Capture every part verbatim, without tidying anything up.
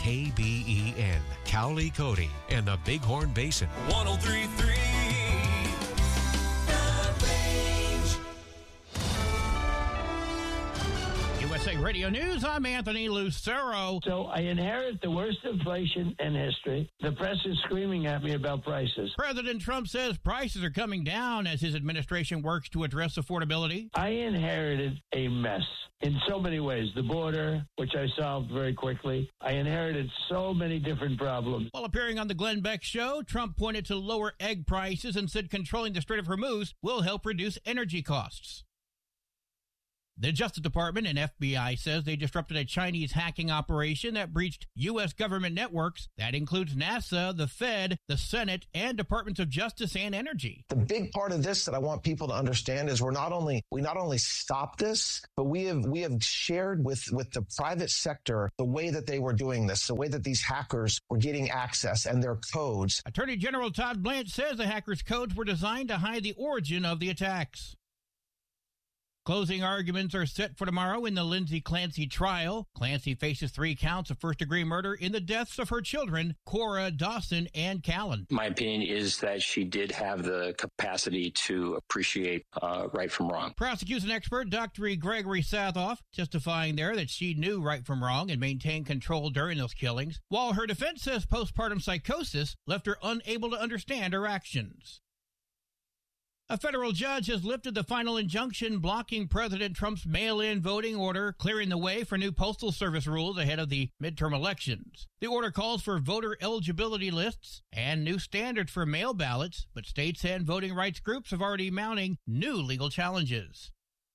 K B E N, Cowley, Cody, and the Bighorn Basin. one oh three point three U S A Radio News, I'm Anthony Lucero. So I inherit the worst inflation in history. The press is screaming at me about prices. President Trump says prices are coming down as his administration works to address affordability. I inherited a mess in so many ways. The border, which I solved very quickly. I inherited so many different problems. While appearing on the Glenn Beck Show, Trump pointed to lower egg prices and said controlling the Strait of Hormuz will help reduce energy costs. The Justice Department and F B I says they disrupted a Chinese hacking operation that breached U S government networks. That includes NASA, the Fed, the Senate, and Departments of Justice and Energy. The big part of this that I want people to understand is we're not only we not only stop this, but we have we have shared with with the private sector the way that they were doing this, the way that these hackers were getting access and their codes. Attorney General Todd Blanche says the hackers' codes were designed to hide the origin of the attacks. Closing arguments are set for tomorrow in the Lindsay Clancy trial. Clancy faces three counts of first-degree murder in the deaths of her children, Cora, Dawson, and Callan. My opinion is that she did have the capacity to appreciate uh, right from wrong. Prosecution expert Doctor Gregory Sathoff testifying there that she knew right from wrong and maintained control during those killings, while her defense says postpartum psychosis left her unable to understand her actions. A federal judge has lifted the final injunction blocking President Trump's mail-in voting order, clearing the way for new Postal Service rules ahead of the midterm elections. The order calls for voter eligibility lists and new standards for mail ballots, but states and voting rights groups have already mounting new legal challenges.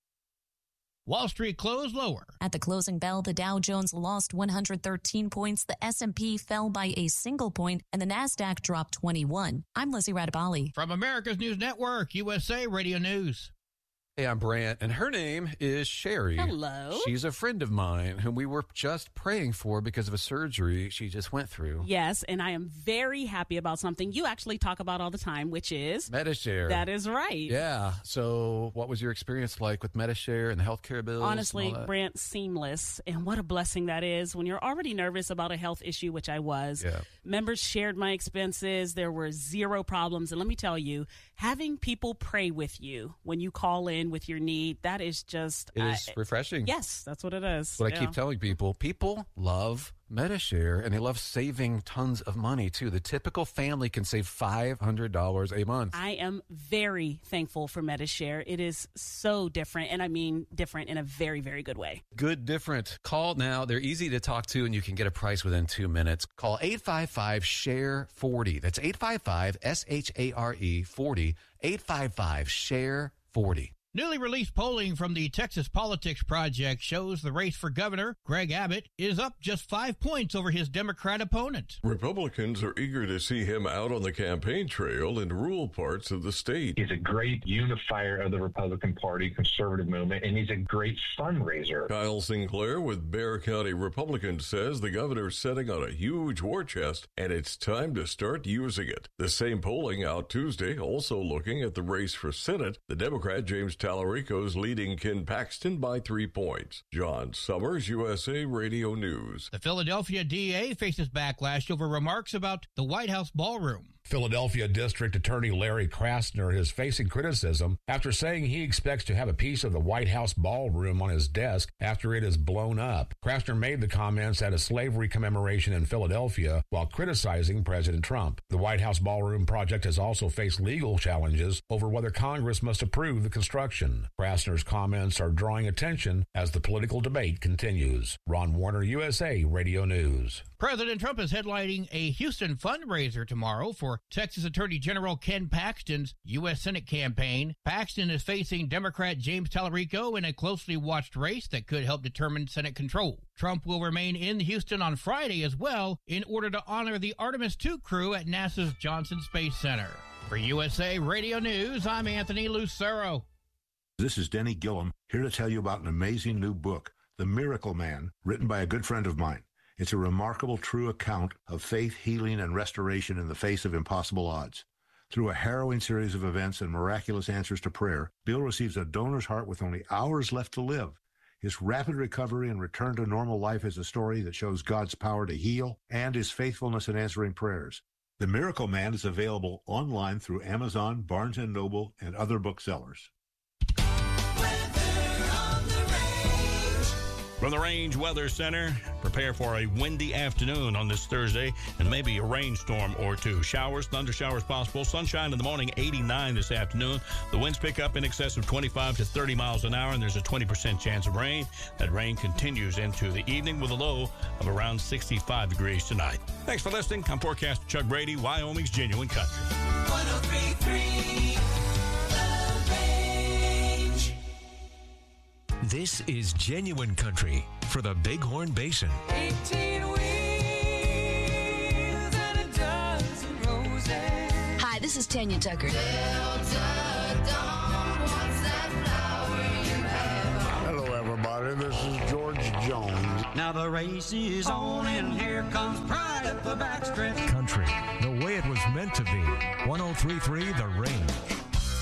Wall Street closed lower. At the closing bell, the Dow Jones lost one hundred thirteen points, the S and P fell by a single point, and the Nasdaq dropped twenty-one. I'm Lizzie Radabali. From America's News Network, U S A Radio News. Hey, I'm Brant, and her name is Sherry. Hello. She's a friend of mine whom we were just praying for because of a surgery she just went through. Yes, and I am very happy about something you actually talk about all the time, which is... Medi-Share. That is right. Yeah. So what was your experience like with Medi-Share and the healthcare bills? Honestly, Brant, seamless. And what a blessing that is when you're already nervous about a health issue, which I was. Yeah. Members shared my expenses. There were zero problems. And let me tell you, having people pray with you when you call in with your need, that is just... It is uh, refreshing. Yes, that's what it is. That's what yeah. I keep telling people. People love Medi-Share, and they love saving tons of money, too. The typical family can save five hundred dollars a month. I am very thankful for Medi-Share. It is so different, and I mean different in a very, very good way. Good different. Call now. They're easy to talk to, and you can get a price within two minutes. Call eight five five, S H A R E, forty. That's eight five five, S H A R E, forty. eight five five, S H A R E, forty. Newly released polling from the Texas Politics Project shows the race for governor, Greg Abbott, is up just five points over his Democrat opponent. Republicans are eager to see him out on the campaign trail in rural parts of the state. He's a great unifier of the Republican Party, conservative movement, and he's a great fundraiser. Kyle Sinclair with Bexar County Republicans says the governor's sitting on a huge war chest, and it's time to start using it. The same polling out Tuesday also looking at the race for Senate. The Democrat James Tallarico's leading Ken Paxton by three points. John Summers, U S A Radio News. The Philadelphia D A faces backlash over remarks about the White House ballroom. Philadelphia District Attorney Larry Krasner is facing criticism after saying he expects to have a piece of the White House ballroom on his desk after it is blown up. Krasner made the comments at a slavery commemoration in Philadelphia while criticizing President Trump. The White House ballroom project has also faced legal challenges over whether Congress must approve the construction. Krasner's comments are drawing attention as the political debate continues. Ron Warner, U S A Radio News. President Trump is headlining a Houston fundraiser tomorrow for Texas Attorney General Ken Paxton's U S Senate campaign. Paxton is facing Democrat James Tallarico in a closely watched race that could help determine Senate control. Trump will remain in Houston on Friday as well in order to honor the Artemis two crew at NASA's Johnson Space Center. For U S A Radio News, I'm Anthony Lucero. This is Denny Gillum, here to tell you about an amazing new book, The Miracle Man, written by a good friend of mine. It's a remarkable, true account of faith, healing, and restoration in the face of impossible odds. Through a harrowing series of events and miraculous answers to prayer, Bill receives a donor's heart with only hours left to live. His rapid recovery and return to normal life is a story that shows God's power to heal and his faithfulness in answering prayers. The Miracle Man is available online through Amazon, Barnes and Noble, and other booksellers. From the Range Weather Center, prepare for a windy afternoon on this Thursday and maybe a rainstorm or two. Showers, thunder showers possible. Sunshine in the morning, eighty-nine this afternoon. The winds pick up in excess of twenty-five to thirty miles an hour, and there's a twenty percent chance of rain. That rain continues into the evening with a low of around sixty-five degrees tonight. Thanks for listening. I'm forecaster Chuck Brady, Wyoming's Genuine Country. one oh three point three This is Genuine Country for the Bighorn Basin. eighteen wheels and a dozen roses. Hi, this is Tanya Tucker. Delta Dawn, what's that flower you have? Hello, everybody. This is George Jones. Now the race is on, and here comes Pride up the backstretch. Country, the way it was meant to be. one oh three point three The Range.